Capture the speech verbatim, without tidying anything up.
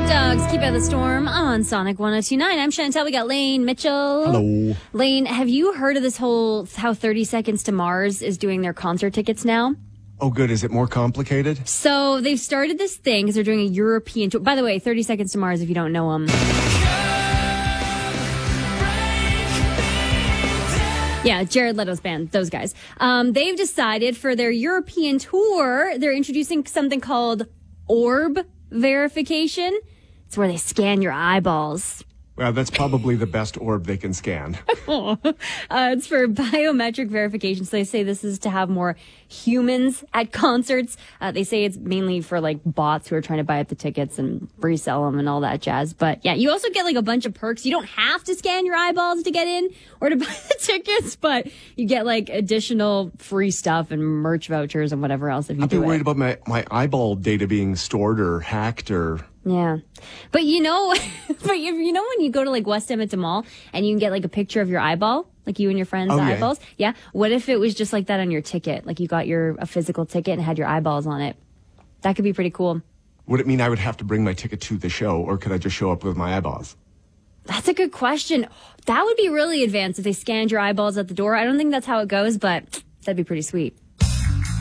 Dogs Keep Out the Storm on Sonic one oh two point nine. I'm Chantel. We got Lane Mitchell. Hello. Lane, have you heard of this whole how thirty Seconds to Mars is doing their concert tickets now? Oh, good. Is it more complicated? So they've started this thing because they're doing a European tour. By the way, thirty Seconds to Mars, if you don't know them. Yeah, Jared Leto's band, those guys. Um, they've decided for their European tour, they're introducing something called orb verification. It's where they scan your eyeballs. Well, that's probably the best orb they can scan. uh, it's for biometric verification. So they say this is to have more humans at concerts. Uh, they say it's mainly for like bots who are trying to buy up the tickets and resell them and all that jazz. But yeah, you also get like a bunch of perks. You don't have to scan your eyeballs to get in or to buy the tickets, but you get like additional free stuff and merch vouchers and whatever else if you I'd do be worried it. about my, my eyeball data being stored or hacked or... Yeah. But you know, but you, you know when you go to like West Edmonton Mall and you can get like a picture of your eyeball, like you and your friends' oh, yeah. eyeballs? Yeah. What if it was just like that on your ticket? Like you got your a physical ticket and had your eyeballs on it. That could be pretty cool. Would it mean I would have to bring my ticket to the show, or could I just show up with my eyeballs? That's a good question. That would be really advanced if they scanned your eyeballs at the door. I don't think that's how it goes, but that'd be pretty sweet.